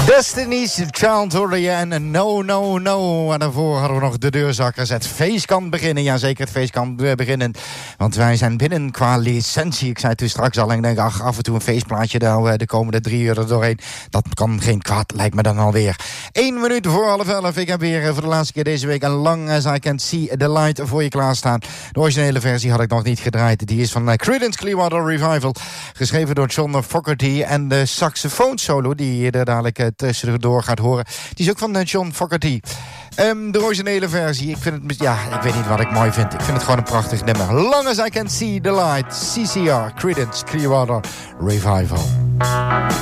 Destiny's Child hoorde je en No, No, No. En daarvoor hadden we nog de deurzakkers. Het feest kan beginnen. Jazeker, het feest kan beginnen. Want wij zijn binnen qua licentie. Ik zei het toen straks al. En ik denk, af en toe een feestplaatje de komende 3 uur er doorheen. Dat kan geen kwaad, lijkt me dan alweer. 1 minuut voor 10:30. Ik heb weer voor de laatste keer deze week een Long As I Can See The Light voor je klaarstaan. De originele versie had ik nog niet gedraaid. Die is van Creedence Clearwater Revival. Geschreven door John Fogerty. En de saxofoonsolo die je er dadelijk tussendoor gaat horen. Die is ook van John Fogerty. De originele versie, ik vind het, ja, ik weet niet wat ik mooi vind. Ik vind het gewoon een prachtig nummer. Long As I Can See The Light, CCR, Creedence Clearwater Revival.